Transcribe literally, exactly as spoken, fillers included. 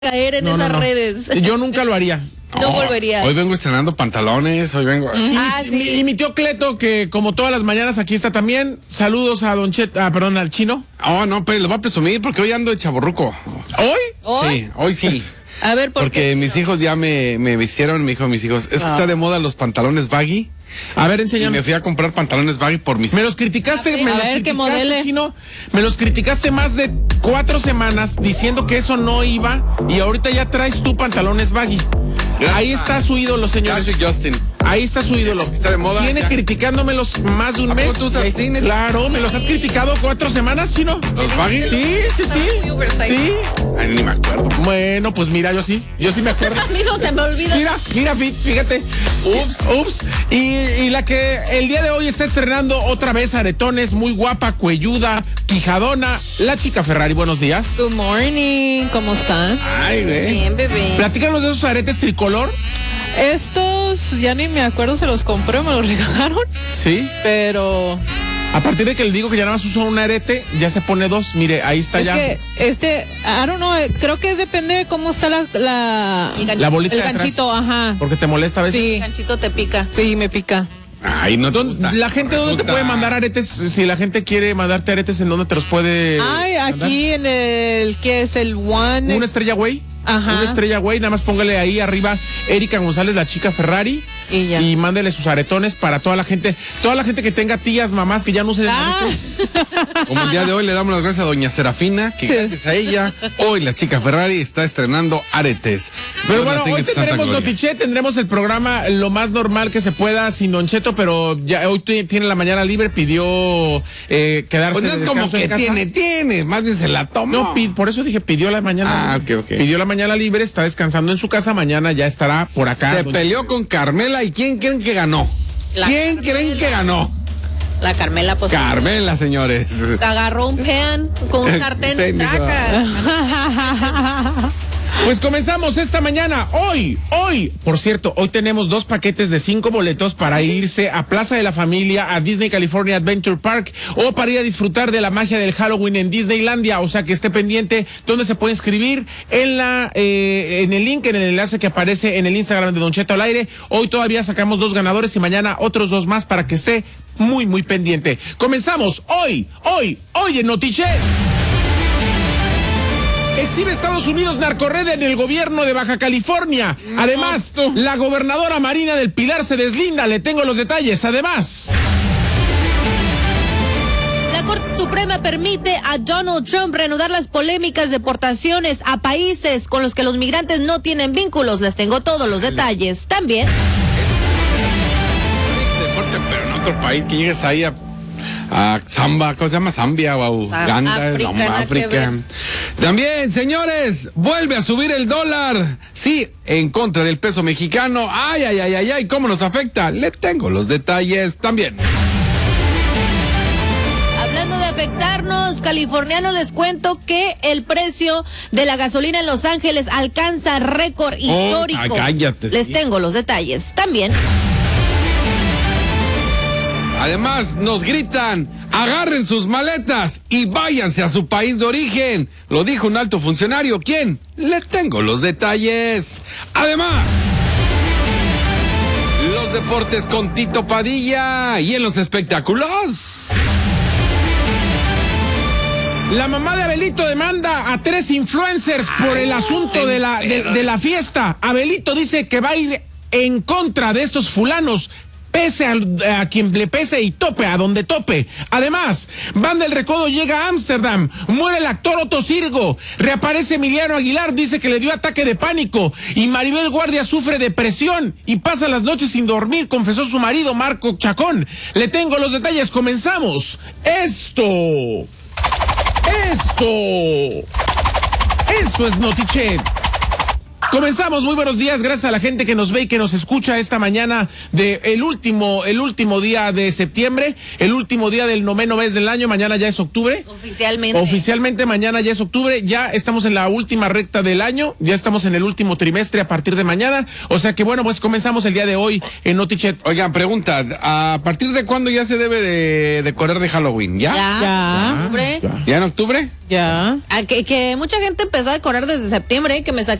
caer en no, esas no, no. redes. Yo nunca lo haría. No oh, volvería. Hoy vengo estrenando pantalones, hoy vengo... Y, ah, mi, sí. mi, y mi tío Cleto, que como todas las mañanas aquí está también. Saludos a Don Chet, ah, perdón, al Chino. Oh, no, pero lo voy a presumir porque hoy ando de chaborruco. ¿Hoy? ¿Hoy? Sí, hoy sí. A ver, ¿por porque qué? mis hijos ya me, me vistieron, me dijo mis hijos, es que Ah. está de moda los pantalones baggy. A ver, Y enséñame. me fui a comprar pantalones baggy por mis... Me los criticaste, A ver, me a los ver, ¿qué criticaste, modele? Chino. Me los criticaste más de cuatro semanas diciendo que eso no iba y ahorita ya traes tú pantalones baggy. Ahí está su ídolo, señores. Casi Justin. Ahí está su ídolo. Está de moda, Tiene ya. criticándomelos más de un ¿A poco mes. tú usas Sí, cine? Claro, me los has criticado cuatro semanas, Chino. ¿Los baggy? Sí, sí, sí. Muy oversize. Sí. Ay, ni me acuerdo. Bueno, pues mira, yo sí. Yo sí me acuerdo. A mí no se me olvida. Mira, mira, fi- fíjate. Ups, ups. Y, y la que el día de hoy está estrenando otra vez aretones, muy guapa, cuelluda, quijadona, la chica Ferrari. Buenos días. Good morning, ¿cómo están? Ay, güey. Bien, bebé. Platícanos de esos aretes tricolor. Estos, ya ni me acuerdo, se los compré, me los regalaron, Sí. pero A partir de que le digo que ya nada más uso un arete, ya se pone dos. Mire, ahí está es ya. que este, I don't know, creo que depende de cómo está la, la El ganchito. La bolita el de atrás. ganchito, ajá. Porque te molesta a veces. El Sí, ganchito te pica. sí, me pica. Ay, no te ¿Dónde- gusta. La gente, ¿dónde te Resulta- puede mandar aretes? Si la gente quiere mandarte aretes, ¿en dónde te los puede Ay, mandar? aquí en el, ¿qué es el One? Una estrella güey. Ajá. Una estrella güey. Nada más póngale ahí arriba Erika González, la chica Ferrari. Y ya. Y mándele sus aretones para toda la gente. Toda la gente que tenga tías, mamás que ya no usen Ah, aretes. Como el día de hoy le damos las gracias a doña Serafina, que Sí. gracias a ella, hoy la chica Ferrari está estrenando aretes. Pero Dios la bueno, tenga hoy en su santa tendremos gloria. Notiche, tendremos el programa lo más normal que se pueda sin Don Cheto, pero ya hoy tu- tiene la mañana libre, pidió eh, quedarse Pues no de es como descanso en que casa. tiene, tiene, más bien se la tomó. No, pi- por eso dije, pidió la mañana Ah, libre. ok, ok. Pidió la mañana libre, está descansando en su casa, mañana ya estará por acá. Se Don- peleó con Carmela y ¿quién creen que ganó? La ¿Quién Carmela. creen que ganó? La Carmela, pues. Carmela, señores. Agarró un pan con un sartén y Técnico. traca. Pues comenzamos esta mañana, hoy, hoy, por cierto, hoy tenemos dos paquetes de cinco boletos para irse a Plaza de la Familia, a Disney California Adventure Park, o para ir a disfrutar de la magia del Halloween en Disneylandia. O sea que esté pendiente donde se puede inscribir en la, eh, en el link, en el enlace que aparece en el Instagram de Don Cheto al aire. Hoy todavía sacamos dos ganadores y mañana otros dos más para que esté muy, muy pendiente. Comenzamos hoy, hoy, hoy en Notiche. Exhibe Estados Unidos narcorred en el gobierno de Baja California. Además, la gobernadora Marina del Pilar se deslinda. Le tengo los detalles. Además, La Corte Suprema permite a Donald Trump reanudar las polémicas deportaciones a países con los que los migrantes no tienen vínculos. Les tengo todos los detalles. También, Deporte, pero en otro país que llegues ahí a, a Zamba, ¿cómo se llama? Zambia o a Uganda, África, no, nada que África. ver. También, señores, vuelve a subir el dólar. Sí, en contra del peso mexicano. Ay, ay, ay, ay, ay, ¿cómo nos afecta? Le tengo los detalles también. hablando de afectarnos, californianos, les cuento que el precio de la gasolina en Los Ángeles alcanza récord histórico. ah, cállate, Les sí. tengo los detalles. También, Además, nos gritan, agarren sus maletas y váyanse a su país de origen. Lo dijo un alto funcionario. ¿Quién? Le tengo los detalles. Además, los deportes con Tito Padilla y en los espectáculos. la mamá de Abelito demanda a tres influencers por el asunto de la, de, de la fiesta. Abelito dice que va a ir en contra de estos fulanos, pese a, a quien le pese y tope a donde tope. Además, Banda El Recodo llega a Ámsterdam, muere el actor Otto Sirgo, reaparece Emiliano Aguilar, dice que le dio ataque de pánico, y Maribel Guardia sufre depresión y pasa las noches sin dormir, confesó su marido Marco Chacón. Le tengo los detalles, comenzamos. Esto, esto, esto es Notiche. Comenzamos, muy buenos días, gracias a la gente que nos ve y que nos escucha esta mañana de el último, el último día de septiembre, el último día del noveno mes del año, mañana ya es octubre. Oficialmente. Oficialmente mañana ya es octubre, ya estamos en la última recta del año, ya estamos en el último trimestre a partir de mañana, o sea que bueno, pues comenzamos el día de hoy en Notichet. Oigan, pregunta, ¿a partir de cuándo ya se debe de, de correr de Halloween? ¿Ya? Ya. Ya. Octubre. Ya. ¿Ya en octubre? Ya. Ah, que, que mucha gente empezó a decorar desde septiembre, que me